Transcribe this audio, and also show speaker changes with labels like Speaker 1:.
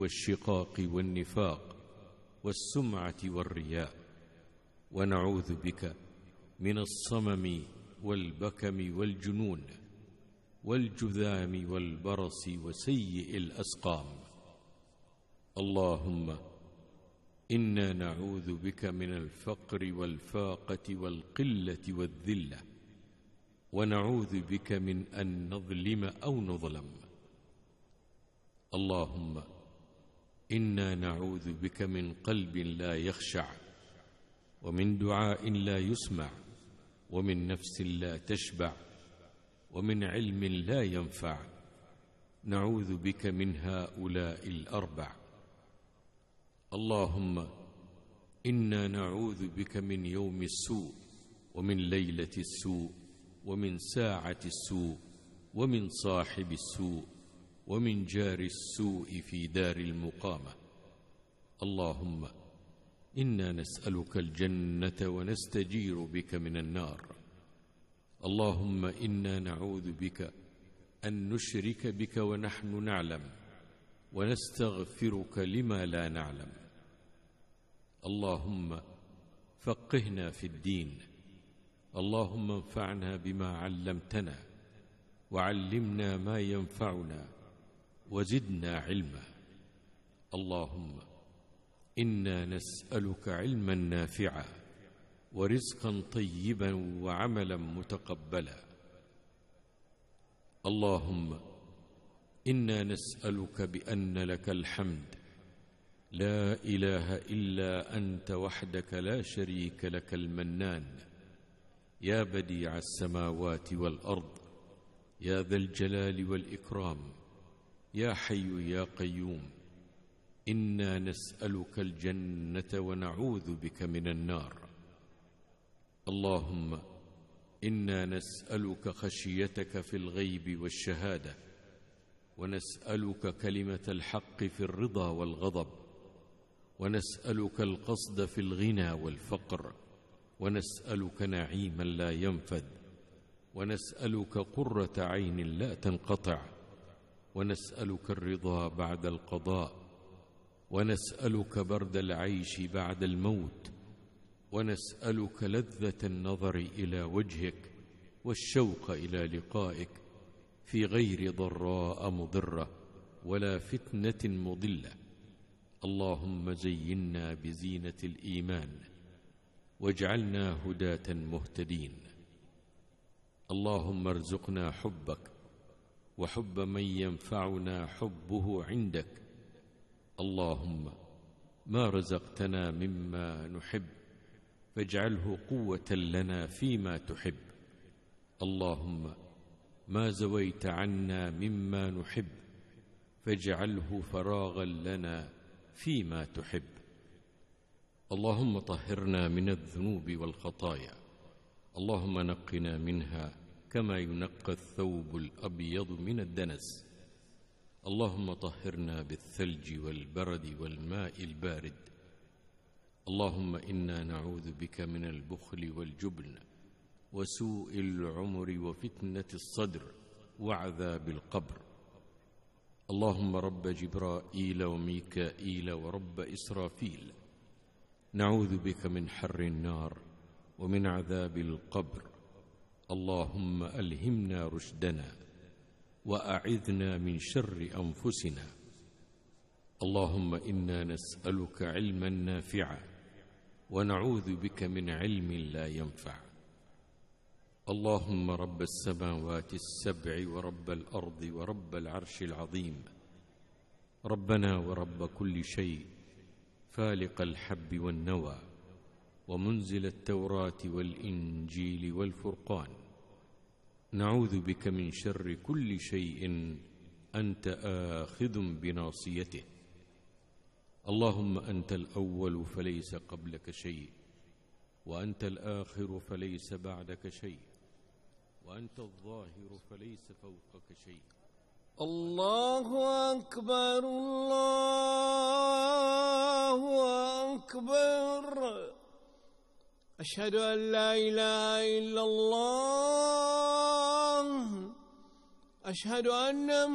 Speaker 1: والشقاق والنفاق والسمعة والرياء، ونعوذ بك من الصمم والبكم والجنون والجذام والبرص وسيء الأسقام. اللهم إنا نعوذ بك من الفقر والفاقة والقلة والذلة، ونعوذ بك من أن نظلم أو نظلم. اللهم إنا نعوذ بك من قلب لا يخشع، ومن دعاء لا يسمع، ومن نفس لا تشبع، ومن علم لا ينفع. نعوذ بك من هؤلاء الأربع. اللهم إنا نعوذ بك من يوم السوء، ومن ليلة السوء، ومن ساعة السوء، ومن صاحب السوء، ومن جار السوء في دار المقامة. اللهم إنا نسألك الجنة ونستجير بك من النار. اللهم إنا نعوذ بك أن نشرك بك ونحن نعلم، ونستغفرك لما لا نعلم. اللهم فقهنا في الدين. اللهم انفعنا بما علمتنا، وعلمنا ما ينفعنا، وزدنا علما. اللهم إنا نسألك علما نافعا، ورزقا طيبا، وعملا متقبلا. اللهم إنا نسألك بأن لك الحمد، لا إله إلا أنت وحدك لا شريك لك المنان، يا بديع السماوات والأرض، يا ذا الجلال والإكرام، يا حي يا قيوم. إنا نسألك الجنة ونعوذ بك من النار. اللهم إنا نسألك خشيتك في الغيب والشهادة، ونسألك كلمة الحق في الرضا والغضب، ونسألك القصد في الغنى والفقر، ونسألك نعيما لا ينفد، ونسألك قرة عين لا تنقطع، ونسألك الرضا بعد القضاء، ونسألك برد العيش بعد الموت، ونسألك لذة النظر إلى وجهك والشوق إلى لقائك في غير ضراء مضرة ولا فتنة مضلة. اللهم زينا بزينة الإيمان، واجعلنا هداة مهتدين. اللهم ارزقنا حبك، وحب من ينفعنا حبه عندك. اللهم ما رزقتنا مما نحب فاجعله قوة لنا فيما تحب. اللهم ما زويت عنا مما نحب فاجعله فراغا لنا فيما تحب. اللهم طهرنا من الذنوب والخطايا، اللهم نقنا منها كما ينقى الثوب الأبيض من الدنس. اللهم طهرنا بالثلج والبرد والماء البارد. اللهم إنا نعوذ بك من البخل والجبن وسوء العمر وفتنة الصدر وعذاب القبر. اللهم رب جبرائيل وميكائيل ورب إسرافيل، نعوذ بك من حر النار ومن عذاب القبر. اللهم ألهمنا رشدنا، وأعذنا من شر أنفسنا. اللهم إنا نسألك علما نافعا، ونعوذ بك من علم لا ينفع. اللهم رب السماوات السبع ورب الأرض ورب العرش العظيم، ربنا ورب كل شيء، فالق الحب والنوى، ومنزل التوراة والإنجيل والفرقان، نعوذ بك من شر كل شيء أنت آخذ بناصيته. اللهم أنت الأول فليس قبلك شيء، وأنت الآخر فليس بعدك شيء، وأنت الظاهر فليس فوقك شيء.
Speaker 2: الله أكبر، الله أكبر. أشهد أن لا إله إلا الله. أشهد أن